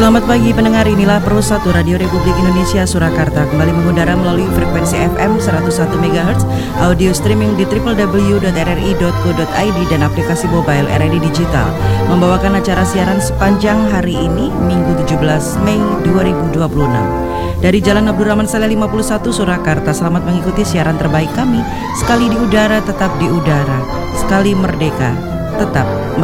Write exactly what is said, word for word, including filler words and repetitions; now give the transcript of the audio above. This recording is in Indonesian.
Selamat pagi pendengar, inilah Pro satu Radio Republik Indonesia Surakarta kembali mengudara melalui frekuensi F M seratus satu megahertz, audio streaming di w w w titik r r i titik co titik i d dan aplikasi mobile R R I Digital. Membawakan acara siaran sepanjang hari ini, Minggu tujuh belas Mei dua ribu dua puluh enam. Dari Jalan Abdurrahman Saleh lima puluh satu Surakarta, selamat mengikuti siaran terbaik kami. Sekali di udara, tetap di udara. Sekali merdeka, tetap merdeka.